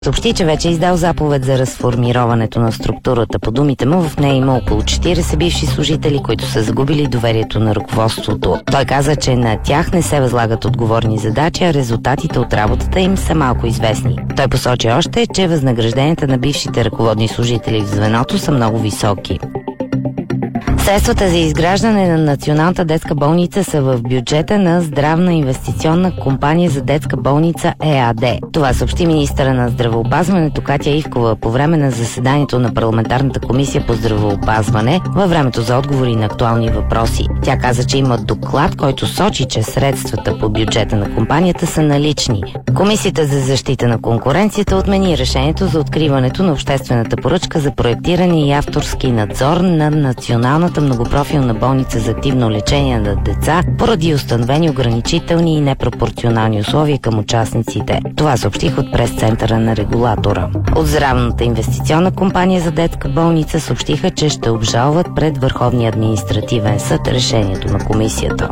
Съобщи, че вече е издал заповед за разформироването на структурата. По думите му, в нея има около 40 бивши служители, които са загубили доверието на ръководството. Той каза, че на тях не се възлагат отговорни задачи, а резултатите от работата им са малко известни. Той посочи още, че възнагражденията на бившите ръководни служители в звеното са много високи. Средствата за изграждане на Националната детска болница са в бюджета на Здравна инвестиционна компания за детска болница ЕАД. Това съобщи министъра на здравеопазването Катя Ивкова по време на заседанието на парламентарната комисия по здравеопазване във времето за отговори на актуални въпроси. Тя каза, че има доклад, който сочи, че средствата по бюджета на компанията са налични. Комисията за защита на конкуренцията отмени решението за откриването на обществената поръчка за проектиране и авторски надзор на Националната многопрофилна болница за активно лечение на деца поради установени ограничителни и непропорционални условия към участниците. Това съобщих от прес-центъра на регулатора. От Здравната инвестиционна компания за детска болница съобщиха, че ще обжалват пред Върховния административен съд решението на комисията.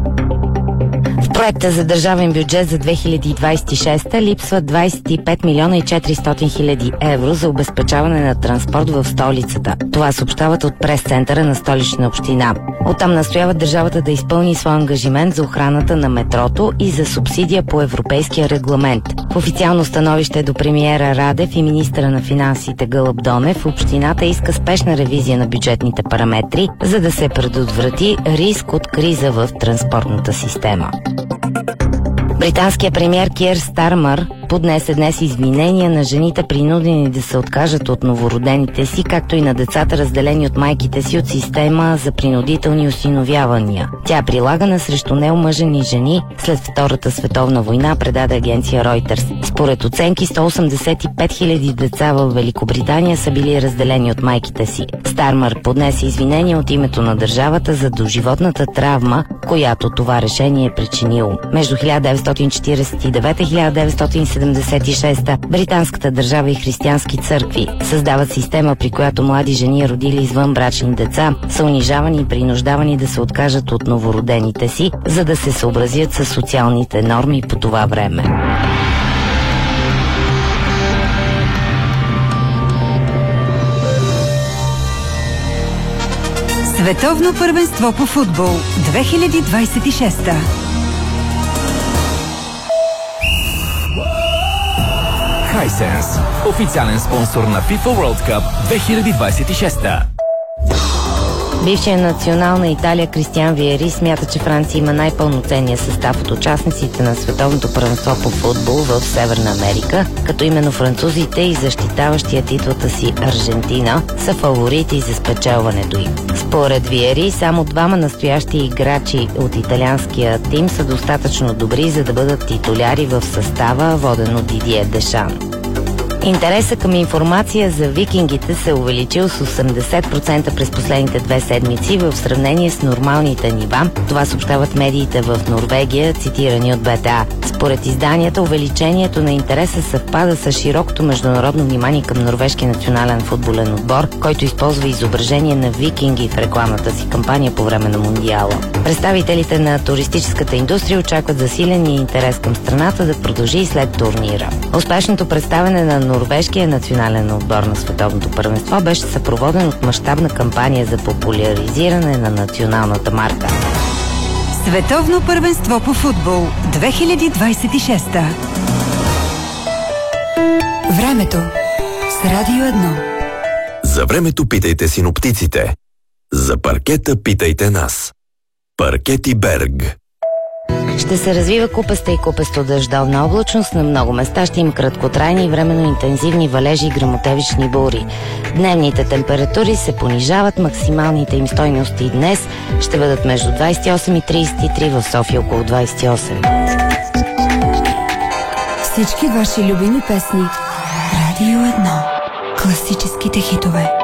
В проекта за държавен бюджет за 2026 липсват 25 милиона и 400 хиляди евро за обезпечаване на транспорт в столицата. Това съобщават от прес-центъра на Столична община. Оттам настояват държавата да изпълни своя ангажимент за охраната на метрото и за субсидия по европейския регламент. В официално становище до премиера Радев и министъра на финансите Гълъб Донев, общината иска спешна ревизия на бюджетните параметри, за да се предотврати риск от криза в транспортната система. Британският премиер Кир Стармър поднесе днес извинения на жените, принудени да се откажат от новородените си, както и на децата, разделени от майките си от система за принудителни осиновявания. Тя е прилагана срещу неомъжени жени след Втората световна война, предаде агенция Reuters. Според оценки 185 хиляди деца в Великобритания са били разделени от майките си. Стармър поднесе извинения от името на държавата за доживотната травма, която това решение е причинило. Между 1949 и 1976 британската държава и християнски църкви създават система, при която млади жени, родили извън брачни деца, са унижавани и принуждавани да се откажат от новородените си, за да се съобразят с социалните норми по това време. Световно първенство по футбол 2026. Hisense, официален спонсор на FIFA World Cup 2026. Бившият национал на Италия Кристиан Виери смята, че Франция има най-пълноценния състав от участниците на Световното първенство по футбол в Северна Америка, като именно французите и защитаващия титлата си Аржентина са фаворити за спечелването им. Според Виери, само двама настоящи играчи от италианския тим са достатъчно добри, за да бъдат титуляри в състава, воден от Дидие Дешан. Интересът към информация за викингите се увеличил с 80% през последните 2 седмици в сравнение с нормалните нива. Това съобщават медиите в Норвегия, цитирани от БТА. Според изданията, увеличението на интереса съвпада с широкото международно внимание към норвежкия национален футболен отбор, който използва изображение на викинги в рекламната си кампания по време на Мондиала. Представителите на туристическата индустрия очакват засилен интерес към страната да продължи и след турнира. Успешното представяне на норвежкия национален отбор на Световното първенство беше съпроводен от мащабна кампания за популяризиране на националната марка. Световно първенство по футбол 2026. Времето с Радио 1. За времето питайте синоптиците. За паркета питайте нас. Паркети Берг. Ще се развива купеста и купесто дъждовна облачност. На много места ще има краткотрайни и временно интензивни валежи и гръмотевични бури. Дневните температури се понижават. Максималните им стойности днес ще бъдат между 28 и 33, в София около 28. Всички ваши любими песни. Радио 1. Класическите хитове.